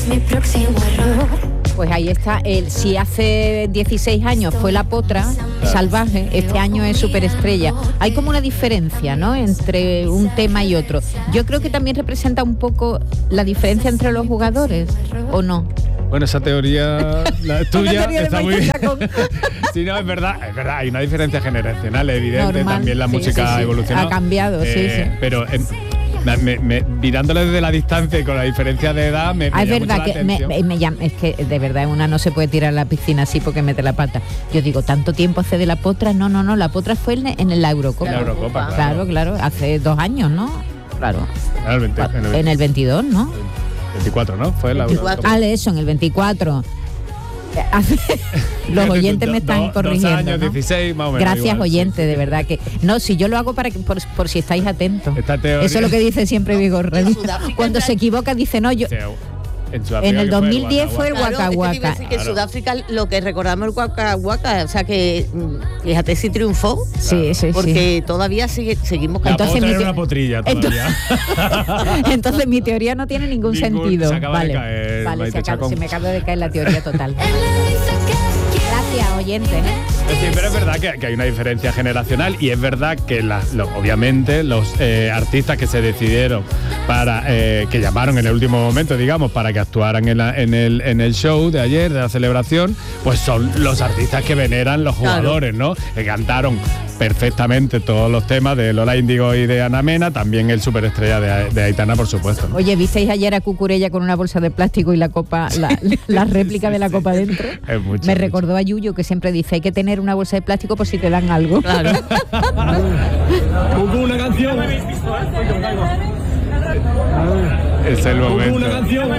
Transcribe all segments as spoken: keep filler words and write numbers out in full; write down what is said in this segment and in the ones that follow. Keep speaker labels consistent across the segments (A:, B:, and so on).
A: mi próximo error.
B: Pues ahí está, el, si hace dieciséis años fue La Potra, Salvaje, este año es Superestrella. Hay como una diferencia, ¿no?, entre un tema y otro. Yo creo que también representa un poco la diferencia entre los jugadores, ¿o no?
C: Bueno, esa teoría, la tuya,
B: teoría
C: está muy bien.
B: con...
C: Sí, no, es verdad, es verdad, hay una diferencia generacional evidente. Normal, también la
B: sí,
C: música
B: sí, sí.
C: ha evolucionado.
B: Ha cambiado,
C: eh,
B: sí, sí.
C: Pero eh, me, me, mirándolo desde la distancia y con la diferencia de edad, me,
B: ah,
C: me
B: es verdad que me, me, me llama, es que de verdad una no se puede tirar a la piscina así porque mete la pata. Yo digo, ¿tanto tiempo hace de La Potra? No, no, no, La Potra fue en, en la Eurocopa.
C: En la Eurocopa, claro.
B: Claro, claro, hace dos años, ¿no? Claro.
C: En el, veinte, en el,
B: en el veintidós, ¿no?
C: veinticuatro, ¿no? Fue la
B: Eurocopa. Ah, eso, en el veinticuatro. Los oyentes me están
C: do,
B: corrigiendo,
C: dos años,
B: ¿no?
C: dieciséis, más o menos.
B: Gracias,
C: igual,
B: oyente,
C: sí.
B: de verdad que no, si yo lo hago para que por, por si estáis atentos.
C: Teoría...
B: Eso es lo que dice siempre Vigorra. Cuando se equivoca dice no, yo.
C: En,
B: en el dos mil diez fue el Waka Waka.
D: Claro, es que, que en Sudáfrica lo que recordamos el Waka Waka, o sea que fíjate si triunfó.
B: Sí, sí,
D: porque
B: sí.
D: todavía sigue, seguimos
C: con
B: entonces
C: mi
B: te...
C: una potrilla todavía.
B: Entonces, entonces mi teoría no tiene ningún, ningún sentido.
C: Se acaba
B: vale,
C: de caer,
B: vale, se, acaba, se me acaba de caer la teoría total. Gracias, oyente.
C: Sí, pero es verdad que, que hay una diferencia generacional y es verdad que la, lo, obviamente los eh, artistas que se decidieron para eh, que llamaron en el último momento, digamos, para que actuaran en, la, en, el, en el show de ayer, de la celebración, pues son los artistas que veneran los jugadores, claro, ¿no? Que cantaron perfectamente todos los temas de Lola Índigo y de Ana Mena, también el Superestrella de, de Aitana, por supuesto, ¿no?
B: Oye, ¿visteis ayer a Cucurella con una bolsa de plástico y la copa, la, la réplica sí, de la sí, copa dentro?
C: Es mucho,
B: Me
C: mucho.
B: recordó a Yuyo, que siempre dice, hay que tener una bolsa de plástico por si te dan algo.
D: Claro.
E: Hubo una canción.
C: Es el momento.
E: Hubo una canción.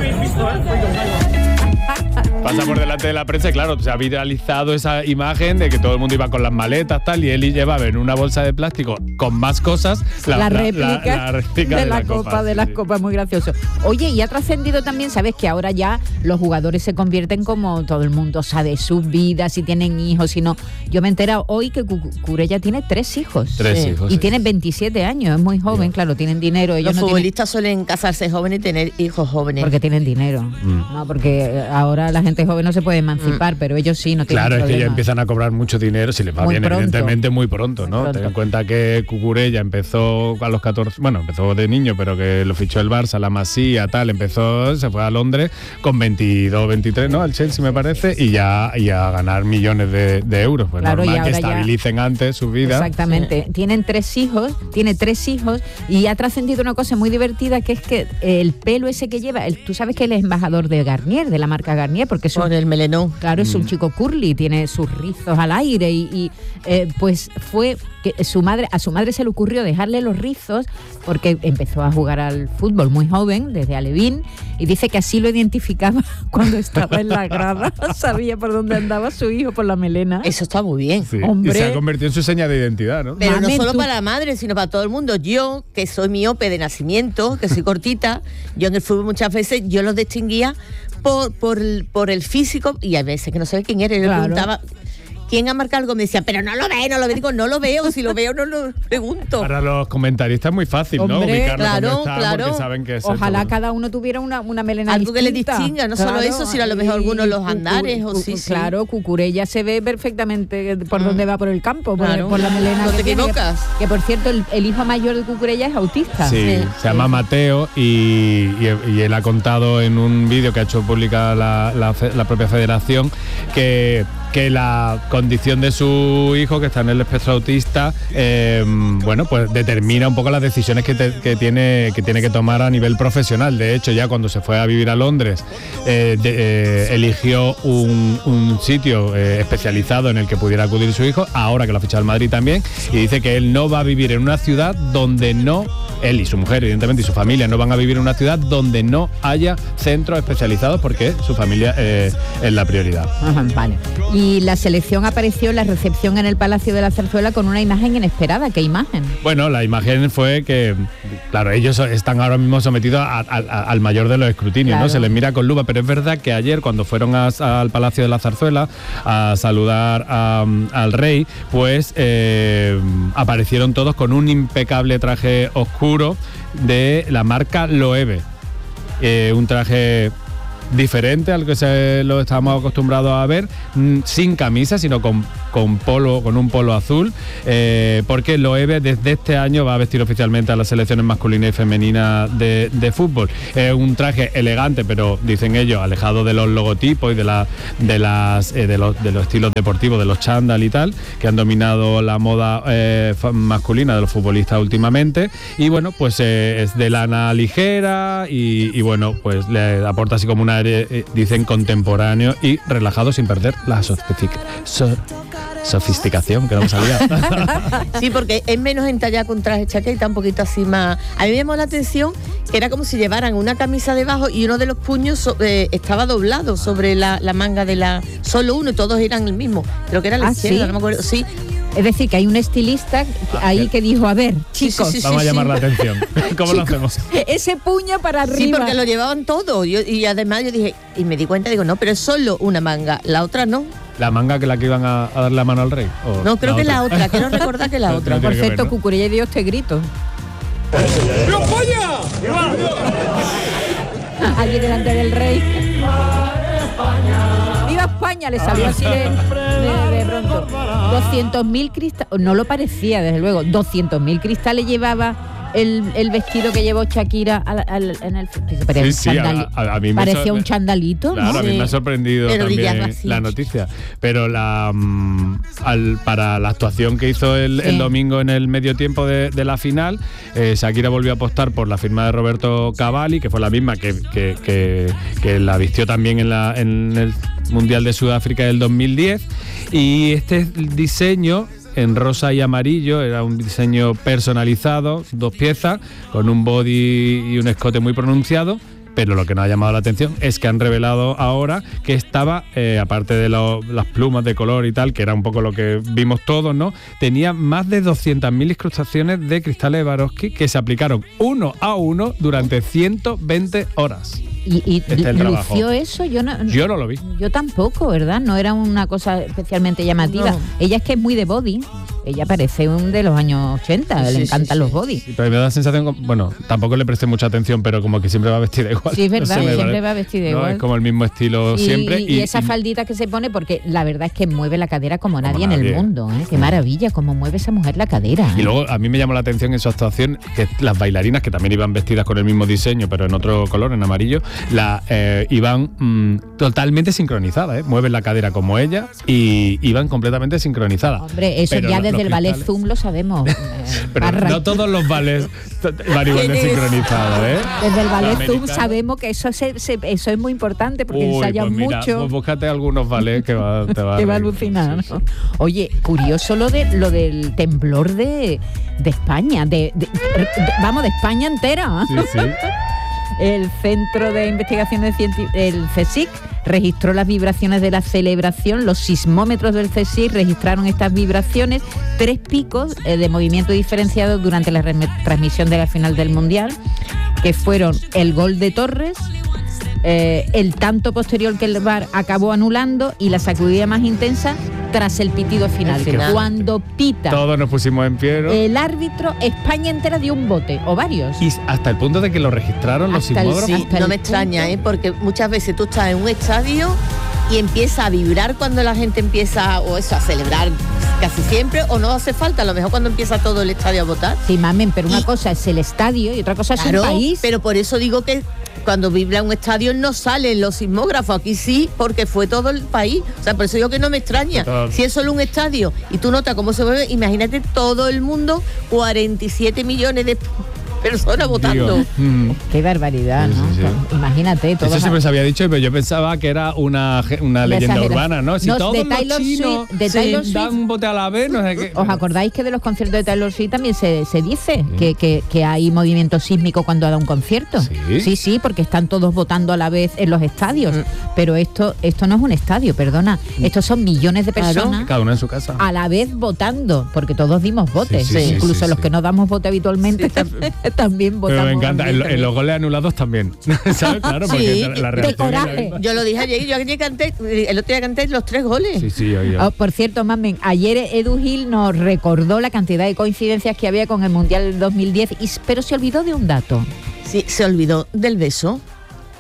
C: Pasa por delante de la prensa y claro, se ha viralizado esa imagen de que todo el mundo iba con las maletas tal y él llevaba en una bolsa de plástico con más cosas
B: la, la, réplica, la, la réplica de, de la, la copa, copa de sí, las sí. copas, muy gracioso. Oye, y ha trascendido también, sabes que ahora ya los jugadores se convierten como todo el mundo sabe sus vidas, si tienen hijos, si no. Yo me he enterado hoy que Cucurella tiene tres hijos.
C: Tres
B: sí.
C: hijos.
B: Y
C: sí.
B: tienen veintisiete años, es muy joven, sí. claro, tienen dinero. Ellos
D: los
B: no
D: futbolistas
B: tienen...
D: suelen casarse jóvenes y tener hijos jóvenes.
B: Porque tienen dinero, mm. no, porque ahora la gente joven no se puede emancipar, mm. pero ellos sí no tienen
C: Claro,
B: problemas.
C: es que ya empiezan a cobrar mucho dinero, si les va
B: muy
C: bien,
B: pronto.
C: evidentemente muy pronto, ¿no?
B: Muy pronto.
C: Ten en cuenta que Cucurella empezó a los catorce, bueno, empezó de niño, pero que lo fichó el Barça, la Masía, tal, empezó, se fue a Londres con veintidós, veintitrés, ¿no? Al Chelsea me parece, y ya y a ganar millones de, de euros. Pues
B: claro,
C: normal que
B: ya...
C: estabilicen antes su vida.
B: Exactamente. Sí. Tienen tres hijos, tiene tres hijos y ha trascendido una cosa muy divertida, que es que el pelo ese que lleva, el, tú sabes que él es embajador de Garnier, de la marca Garnier, porque es un,
D: con el melenón.
B: Claro, es un chico curly, tiene sus rizos al aire y, y eh, pues fue que su madre, a su madre se le ocurrió dejarle los rizos porque empezó a jugar al fútbol muy joven, desde alevín, y dice que así lo identificaba cuando estaba en la grada, sabía por dónde andaba su hijo, por la melena.
D: Eso está muy bien.
C: Sí.
B: Hombre.
C: Y se ha convertido en su seña de identidad, ¿no?
D: Pero
B: Mame,
D: no solo
B: tú...
D: para la madre, sino para todo el mundo. Yo, que soy miope de nacimiento, que soy cortita, yo en el fútbol muchas veces yo los distinguía por, por, por el físico, y a veces que no sabía quién era, yo
B: claro.
D: le preguntaba quién ha marcado algo, me decía, pero no lo ve, no lo ve, digo, no lo veo, si lo veo no lo pregunto.
C: Para los comentaristas es muy fácil,
B: Hombre,
C: ¿no? Ubicarlo
D: claro,
C: donde está,
D: claro.
C: Porque saben que es
B: Ojalá
C: el
B: cada uno tuviera una, una melena
D: algo
B: distinta.
D: que le distinga, no
B: claro,
D: solo eso, sino a lo mejor algunos los andares o sí, sí.
B: Claro, Cucurella se ve perfectamente por mm. dónde va por el campo, por,
D: claro.
B: por la melena.
D: No
B: que
D: te
B: tiene,
D: equivocas.
B: Que, que por cierto, el, el hijo mayor de Cucurella es autista.
C: Sí,
B: sí.
C: se
B: sí.
C: llama Mateo y, y, y él ha contado en un vídeo que ha hecho pública la, la, la propia federación que que la condición de su hijo, que está en el espectro autista, eh, bueno, pues determina un poco las decisiones que, te, que, tiene, que tiene que tomar a nivel profesional. De hecho, ya cuando se fue a vivir a Londres, eh, de, eh, eligió un, un sitio eh, especializado en el que pudiera acudir su hijo, ahora que lo ha fichado el Madrid también, y dice que él no va a vivir en una ciudad donde no, él y su mujer, evidentemente, y su familia, no van a vivir en una ciudad donde no haya centros especializados, porque su familia eh, es la prioridad.
B: Ajá, vale. Y la selección apareció en la recepción en el Palacio de la Zarzuela con una imagen inesperada. ¿Qué imagen?
C: Bueno, la imagen fue que, claro, ellos están ahora mismo sometidos a, a, a, al mayor de los escrutinios, claro. ¿no? Se les mira con lupa, pero es verdad que ayer cuando fueron a, a, al Palacio de la Zarzuela a saludar a, al rey, pues eh, aparecieron todos con un impecable traje oscuro de la marca Loewe. Eh, un traje diferente al que se lo estábamos acostumbrados a ver, mm, sin camisa, sino con, con polo, con un polo azul, eh, porque Loewe desde este año va a vestir oficialmente a las selecciones masculina y femenina de, de fútbol. Es un traje elegante, pero dicen ellos, alejado de los logotipos y de, la, de, las, eh, de, los, de los estilos deportivos, de los chándal y tal, que han dominado la moda eh, masculina de los futbolistas últimamente. Y bueno, pues eh, es de lana ligera y, y bueno, pues le aporta así como un aire, eh, dicen, contemporáneo y relajado, sin perder la sofisticación. So, sofisticación, que no me salía.
D: Sí, porque es menos entallada con traje chaqueta, un poquito así más. A mí me llamó la atención que era como si llevaran una camisa debajo y uno de los puños so, eh, estaba doblado sobre la, la manga de la. Solo uno y todos eran el mismo. Creo que era la
B: ¿Ah,
D: izquierda,
B: sí?
D: no me acuerdo. Sí.
B: Es decir, que hay un estilista ahí que dijo, a ver, chicos,
D: sí, sí, sí,
C: vamos a llamar
D: sí.
C: la atención. ¿Cómo lo hacemos?
B: ese puño para arriba.
D: Sí, porque lo llevaban todo. Yo, y además yo dije, y me di cuenta, digo, no, pero es solo una manga, la otra no.
C: ¿La manga que la que iban a, a dar la mano al rey? ¿O
D: No, creo
C: la
D: que
C: otra?
D: la otra, quiero recordar que la
C: No,
D: otra.
C: no
B: Por
C: tiene que
B: cierto,
C: ver, ¿no?
B: Cucurella y Dios te grito.
A: ¡Viva España!
B: Allí delante del rey. ¡Viva España! Le salió así de, de, de pronto. doscientos mil cristales, no lo parecía, desde luego. doscientos mil cristales llevaba el, el vestido que llevó Shakira al, al, en el.
C: Sí, sí, a, a, a mí me
B: parecía
C: sor-
B: un chandalito,
C: Claro,
B: ¿no?
C: a mí
D: Sí.
C: me ha sorprendido
D: Pero brillaba
C: también
D: así.
C: la noticia. Pero la mm, al, para la actuación que hizo el,
B: Sí.
C: el domingo en el medio tiempo de, de la final, eh, Shakira volvió a apostar por la firma de Roberto Cavalli, que fue la misma que, que, que, que la vistió también en, la, en el Mundial de Sudáfrica del dos mil diez. Y este diseño, en rosa y amarillo, era un diseño personalizado, dos piezas, con un body y un escote muy pronunciado. Pero lo que nos ha llamado la atención es que han revelado ahora que estaba, eh, aparte de lo, las plumas de color y tal, que era un poco lo que vimos todos, ¿no? Tenía más de doscientas mil incrustaciones de cristales Swarovski que se aplicaron uno a uno durante ciento veinte horas.
B: Y, y
C: Este es el trabajo.
B: lució eso, yo no,
C: Yo no lo vi.
B: yo tampoco, ¿verdad? No era una cosa especialmente llamativa.
D: No.
B: Ella es que es muy de body. Ella parece un de los años ochenta,
D: Sí,
B: le
D: sí,
B: encantan
D: sí,
B: los
D: sí.
B: body.
C: Sí, pero me da la sensación, como- bueno, tampoco le presté mucha atención, pero como que siempre va vestida igual.
B: Sí, es verdad,
C: No sé, me
B: siempre
C: parece-
B: va vestida
C: no,
B: igual.
C: Es como el mismo estilo
B: Y,
C: siempre.
B: y, y esa faldita que se pone, porque la verdad es que mueve la cadera como, nadie, en el
C: nadie.
B: mundo, ¿eh? Qué maravilla, cómo mueve esa mujer la cadera. ¿eh?
C: Y luego a mí me llamó la atención en su actuación que las bailarinas, que también iban vestidas con el mismo diseño, pero en otro color, en amarillo, la, eh, iban mm, totalmente sincronizadas, ¿eh? Mueven la cadera como ella y iban completamente sincronizadas.
B: Hombre, eso
C: Pero
B: ya
C: lo-
B: desde
C: los
B: el ballet
C: cristales-
B: Zoom lo sabemos. eh,
C: Pero
B: Parra.
C: no todos los ballets t- van igual de
D: ¿Quién es?
C: sincronizados, ¿eh?
B: Desde el ballet Zoom
C: americano.
B: sabemos que eso, se- se- eso es muy importante porque
C: Uy,
B: ensayan
C: pues mira,
B: mucho.
C: pues búscate algunos ballets que va, te va a
B: Te va a
C: reír.
B: alucinar,
C: Sí,
B: ¿no?
C: sí.
B: Oye, curioso lo de lo del temblor de, de España, de, de- de- vamos, de España entera.
C: Sí, sí.
B: El Centro de Investigaciones Científicas, el CSIC, registró las vibraciones de la celebración. Los sismómetros del CSIC registraron estas vibraciones, tres picos eh, de movimiento diferenciado durante la rem- transmisión de la final del Mundial, que fueron el gol de Torres, eh, el tanto posterior que el V A R acabó anulando y la sacudida más intensa tras el pitido final.
D: El final.
B: Cuando pita
C: Todos nos pusimos en pie, ¿no?
B: el árbitro, España entera dio un bote, o varios.
C: Y hasta el punto de que lo registraron los
B: Hasta el-
C: sismógrafos.
D: Sí,
B: hasta
D: no
B: el
D: me extraña,
B: punto.
D: ¿eh? Porque muchas veces tú estás en un estadio y empieza a vibrar cuando la gente empieza, o eso, a celebrar casi siempre, o no hace falta, a lo mejor cuando empieza todo el estadio a votar.
B: Sí, mamen, pero una
D: Y-
B: cosa es el estadio y otra cosa es
D: Claro,
B: el país.
D: pero por eso digo que cuando vibra un estadio no salen los sismógrafos, aquí sí, porque fue todo el país. O sea, por eso digo que no me extraña.
C: Total.
D: Si es solo un estadio y tú notas cómo se mueve, imagínate todo el mundo, cuarenta y siete millones de personas votando.
C: Digo, mm.
B: Qué barbaridad,
C: Sí,
B: ¿no?
C: sí, sí.
B: Imagínate, todo.
C: Eso siempre se había dicho, pero yo pensaba que era una, ge- una
B: La
C: leyenda
B: exageración.
C: urbana, ¿no? Si
B: No,
C: todos
B: de
C: los
B: Taylor
C: chinos
B: Swift- de
C: se
B: Taylor Swift.
C: dan un bote a la vez, no sé qué.
B: ¿Os acordáis que de los conciertos de Taylor Swift también se, se dice que, que, que hay movimiento sísmico cuando da un concierto?
C: ¿Sí?
B: sí, sí, porque están todos votando a la vez en los estadios.
D: Mm.
B: Pero esto, esto no es un estadio, perdona. Estos son millones de
D: Claro.
B: personas
C: Cada uno en su casa.
B: a la vez votando, porque todos dimos votes.
C: Sí, sí, sí,
B: Incluso
C: sí,
B: los
C: sí.
B: que no damos vote habitualmente también votamos.
C: Pero me encanta, en,
B: también.
C: en los goles anulados también. ¿Sabes? Claro, porque
D: Sí,
C: la, la
D: de
C: reacción es la
B: coraje.
C: misma.
D: Yo lo dije ayer, yo ayer canté, el otro día canté los tres goles.
C: Sí, sí, oye.
B: Oh, por cierto, mamen, ayer Edu Gil nos recordó la cantidad de coincidencias que había con el Mundial del dos mil diez, y, pero se olvidó de un dato.
D: Sí, se olvidó del beso.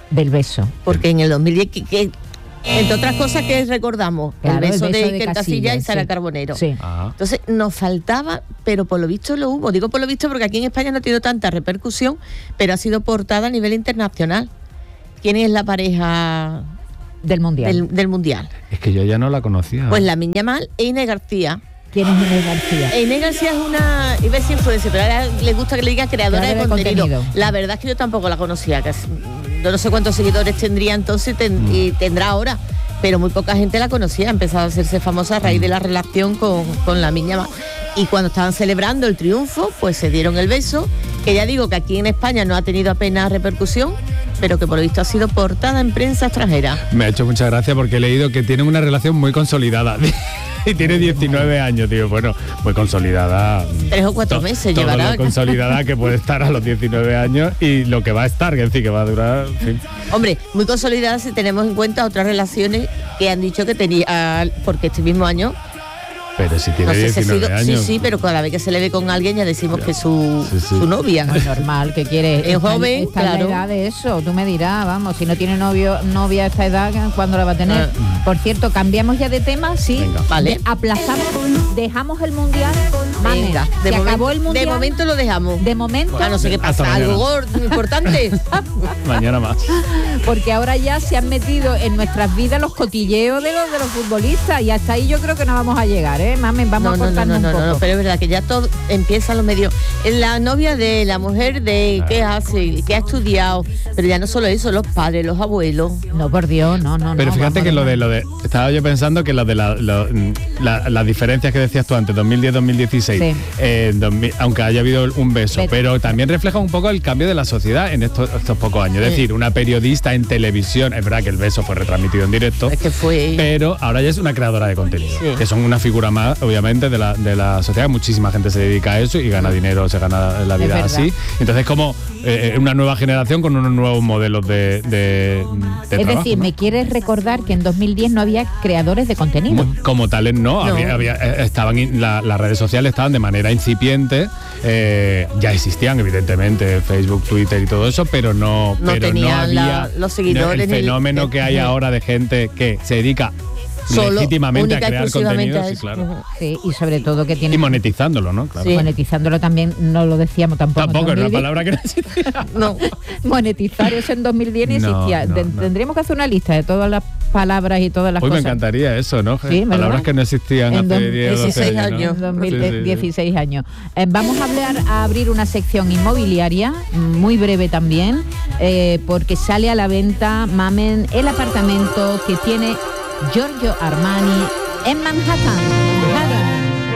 B: Del beso.
D: Porque en el dos mil diez, que, que, entre otras cosas que recordamos,
B: Claro,
D: el, beso
B: el beso
D: de
B: de
D: Iker Casillas
B: Casillas,
D: y Sara
B: sí.
D: Carbonero.
B: Sí.
C: Ajá.
D: Entonces nos faltaba, pero por lo visto lo hubo. Digo por lo visto porque aquí en España no ha tenido tanta repercusión, pero ha sido portada a nivel internacional. ¿Quién es la pareja
B: Del mundial.
D: del, del Mundial?
C: Es que yo ya no la conocía.
D: Pues Lamine Yamal e Inés García.
B: ¿Quién es Inés García?
D: Inés García es una, iba a decir influencer, pero ahora le gusta que le diga creadora
B: Creadora
D: de,
B: de
D: contenido.
B: contenido.
D: La verdad es que yo tampoco la conocía, que es- yo no sé cuántos seguidores tendría entonces ten-
C: Mm.
D: y tendrá ahora, pero muy poca gente la conocía, ha empezado a hacerse famosa a raíz de la relación con, con la Yamal. Y cuando estaban celebrando el triunfo, pues se dieron el beso, que ya digo que aquí en España no ha tenido apenas repercusión, pero que por lo visto ha sido portada en prensa extranjera.
C: Me ha hecho mucha gracia porque he leído que tienen una relación muy consolidada. Y tiene diecinueve años, tío. Bueno, muy consolidada.
D: Tres o cuatro
C: To-
D: meses
C: todo
D: llevará.
C: lo consolidada que puede estar a los diecinueve años y lo que va a estar, que decir que va a durar, en fin.
D: Hombre, muy consolidada si tenemos en cuenta otras relaciones que han dicho que tenía, porque este mismo año,
C: Pero si tiene
D: no sé si ha
C: diecinueve
D: sido, sí,
C: años.
D: sí, pero cada vez que se le ve con alguien ya decimos que es su,
C: Sí, sí.
D: su novia.
B: No es normal, ¿qué quieres?
D: Es
B: Está-
D: joven,
B: está en
D: claro.
B: la edad de eso, tú me dirás, vamos, si no tiene novio, novia a esta edad, ¿cuándo la va a tener?
D: Ah.
B: Por cierto, cambiamos ya de tema, sí.
C: Venga.
D: Vale.
B: De- aplazamos, dejamos el mundial. Mane,
D: Venga,
B: se
D: de,
B: acabó
D: momento,
B: el mundial.
D: de momento lo dejamos.
B: De momento,
D: A no ser que
C: Hasta
D: pasa algo
C: mañana.
D: gordo, importante.
C: Mañana más.
B: porque ahora ya se han metido en nuestras vidas los cotilleos de los de los futbolistas y hasta ahí yo creo que no vamos a llegar, ¿eh? Mamen, vamos
D: No,
B: a
D: no, no,
B: cortarnos
D: no,
B: un
D: no,
B: poco.
D: no, pero es verdad que ya todo empieza los medios. La novia de la mujer de qué hace, qué ha estudiado, pero ya no solo eso, los padres, los abuelos.
B: No, por Dios, no, no,
C: Pero
B: no,
C: fíjate
B: vamos,
C: que lo
B: vamos.
C: de lo de estaba yo pensando que lo de la, lo- la- las diferencias que decías tú antes, dos mil diez dos mil dieciséis,
B: Sí.
C: eh, dos mil aunque haya habido un beso,
B: Pero-
C: pero también refleja un poco el cambio de la sociedad en estos, estos pocos años. Es decir, una periodista en televisión, es verdad que el beso fue retransmitido en directo,
D: Es que fue.
C: pero ahora ya es una creadora de contenido,
D: Sí.
C: que son una figura más, obviamente, de la, de la sociedad. Muchísima gente se dedica a eso y gana dinero, se gana la vida
B: verdad.
C: así. Entonces, como eh, una nueva generación con unos nuevos modelos de, de, de
B: Es
C: trabajo,
B: decir,
C: ¿no?
B: me quieres recordar que en dos mil diez no había creadores de contenido.
C: Como, como tales no,
D: No.
C: Había, había- eh, estaban in- la- las redes sociales estaban de manera incipiente, eh, ya existían evidentemente Facebook, Twitter y todo eso, pero no,
D: No
C: pero
D: tenían
C: no
D: la-
C: había
D: los seguidores
C: no, el
D: ni el-
C: fenómeno
D: eh,
C: que hay
D: eh.
C: ahora de gente que se dedica
D: Solo,
C: legítimamente a
D: única,
C: crear
D: exclusivamente
C: contenido,
D: a
C: sí,
D: eso.
C: claro.
D: Ujú.
B: Sí, y sobre todo que tiene
C: Y monetizándolo, ¿no? Claro.
D: Sí.
B: monetizándolo también, no lo decíamos tampoco. en
C: Tampoco es una
B: dos mil diez.
C: palabra que no existía.
D: No,
B: Monetizar eso en dos mil diez ni
C: No,
B: existía.
C: no,
B: Ten-
C: no.
B: Tendríamos que hacer una lista de todas las palabras y todas las
C: Uy, me
B: cosas.
C: encantaría eso, ¿no?
B: Sí, ¿verdad?
C: Palabras que no existían
B: En
C: hace
B: dos-
C: diez o doce
D: dieciséis
C: años. ¿no?
D: años.
B: En dos mil
C: Sí, sí, sí.
B: dieciséis años. Eh, vamos a hablar a abrir una sección inmobiliaria, muy breve también, eh, porque sale a la venta, Mamen, el apartamento que tiene Giorgio Armani en Manhattan. Manhattan.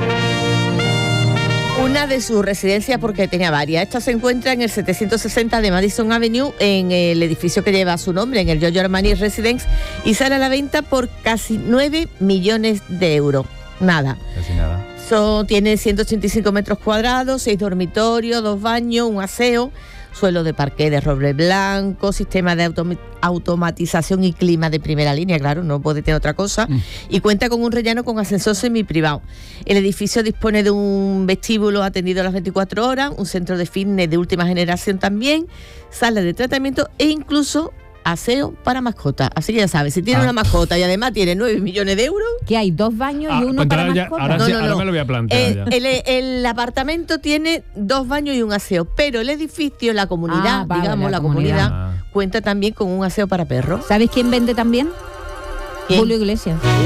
D: una de sus residencias, porque tenía varias. Esta se encuentra en el setecientos sesenta de Madison Avenue, en el edificio que lleva su nombre, en el Giorgio Armani Residence, y sale a la venta por casi nueve millones de euros. Nada.
C: Casi nada.
D: So, tiene ciento ochenta y cinco metros cuadrados, seis dormitorios, dos baños, un aseo, suelo de parqué de roble blanco, sistema de autom- automatización y clima de primera línea, claro, no puede tener otra cosa,
C: Mm.
D: y cuenta con un rellano con ascensor semiprivado. El edificio dispone de un vestíbulo atendido a las veinticuatro horas, un centro de fitness de última generación también, sala de tratamiento e incluso aseo para mascotas. Así que ya sabes, si tiene
C: Ah.
D: una mascota y además tiene nueve millones de euros,
B: Que hay dos baños
C: Ah,
B: y uno
C: pues
B: para
C: ahora ya-
B: mascotas.
C: ahora
D: no,
C: sí,
D: no,
C: ahora
D: no.
C: me lo voy a plantear
D: Eh,
C: ya.
D: el, el apartamento tiene dos baños y un aseo, pero el edificio, la comunidad,
B: Ah, vale,
D: digamos,
B: la
D: la, comunidad,
C: comunidad.
D: cuenta también con un aseo para perros.
B: ¿Sabes quién vende también?
D: ¿Quién?
B: Julio Iglesias.